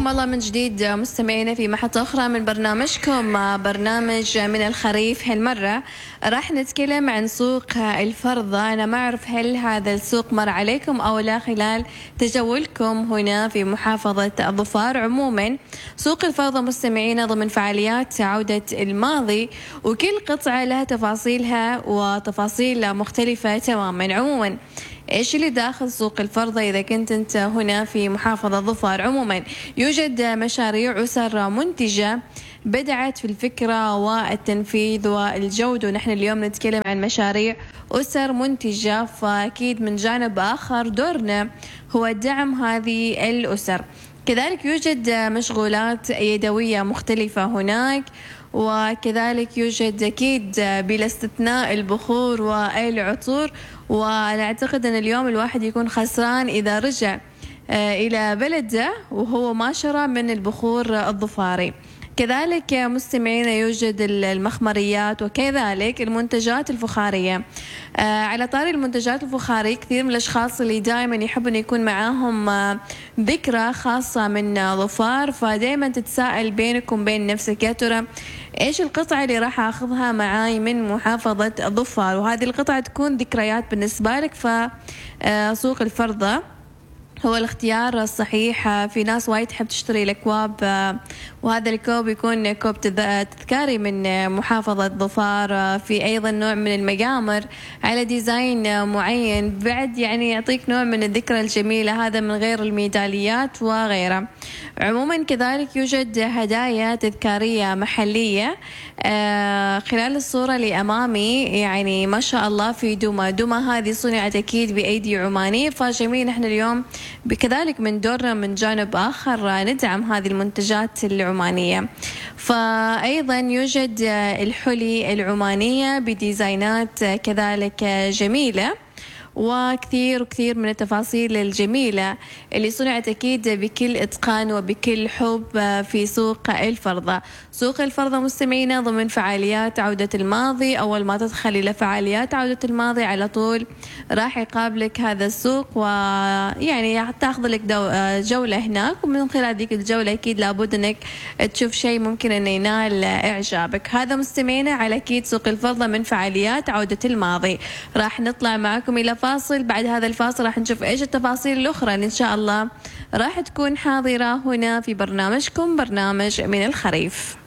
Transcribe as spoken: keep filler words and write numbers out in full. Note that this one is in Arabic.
حياكم الله من جديد مستمعينا في محطة أخرى من برنامجكم برنامج من الخريف. هالمرة راح نتكلم عن سوق الفرضة. أنا ما أعرف هل هذا السوق مر عليكم أو لا خلال تجولكم هنا في محافظة الظفار. عموما سوق الفرضة مستمعينا ضمن فعاليات عودة الماضي، وكل قطعة لها تفاصيلها وتفاصيل مختلفة تماما. عموما ايش اللي داخل سوق الفرضة اذا كنت انت هنا في محافظة ظفار؟ عموما يوجد مشاريع أسر منتجة بدأت في الفكرة والتنفيذ والجودة، ونحن اليوم نتكلم عن مشاريع أسر منتجة، فأكيد من جانب آخر دورنا هو دعم هذه الأسر. كذلك يوجد مشغولات يدوية مختلفة هناك، وكذلك يوجد أكيد بلا استثناء البخور والعطور. وأنا أعتقد أن اليوم الواحد يكون خسران إذا رجع إلى بلده وهو ما شرى من البخور الظفاري. كذلك مستمعين يوجد المخمريات وكذلك المنتجات الفخارية. آه على طاري المنتجات الفخارية، كثير من الأشخاص اللي دائما يحبون يكون معاهم آه ذكرى خاصة من آه ظفار، فدائما تتساءل بينك وبين نفسك يا ترى إيش القطعة اللي راح أخذها معاي من محافظة الظفار، وهذه القطعة تكون ذكريات بالنسبة لك. فسوق الفرضة هو الاختيار الصحيح. في ناس وايد تحب تشتري الأكواب، وهذا الكوب يكون كوب تذكاري من محافظة ظفار. في أيضا نوع من المجامر على ديزاين معين، بعد يعني يعطيك نوع من الذكرى الجميلة، هذا من غير الميداليات وغيرها. عموما كذلك يوجد هدايا تذكارية محلية. آه خلال الصورة اللي أمامي يعني ما شاء الله في دمى دمى هذه صنعت أكيد بأيدي عمانية، فجميل نحن اليوم بكذلك من دورنا من جانب آخر ندعم هذه المنتجات العمانية. فأيضا يوجد الحلي العمانية بديزاينات كذلك جميلة، وكثير وكثير من التفاصيل الجميلة اللي صنعت أكيد بكل إتقان وبكل حب في سوق الفرضة. سوق الفرضة مستمعينا ضمن فعاليات عودة الماضي. أول ما تدخل إلى فعاليات عودة الماضي على طول راح يقابلك هذا السوق، ويعني تاخذ لك جولة هناك، ومن خلال ذيك الجولة أكيد لابد أنك تشوف شيء ممكن أن ينال إعجابك. هذا مستمعينا على أكيد سوق الفرضة من فعاليات عودة الماضي. راح نطلع معكم إلى فاصل، بعد هذا الفاصل راح نشوف ايش التفاصيل الاخرى اللي ان شاء الله راح تكون حاضرة هنا في برنامجكم برنامج من الخريف.